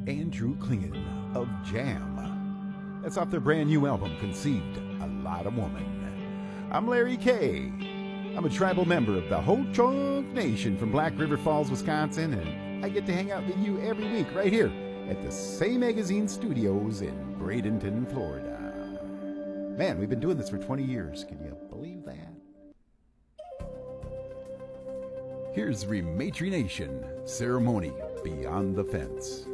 Andrew Klingen of Jam. That's off their brand new album, Conceived a Lot of Woman. I'm Larry Kay. I'm a tribal member of the Ho-Chunk Nation from Black River Falls, Wisconsin, and I get to hang out with you every week right here at the Say Magazine Studios in Bradenton, Florida. Man, we've been doing this for 20 years. Can you believe that? Here's Rematry Nation, Ceremony Beyond the Fence.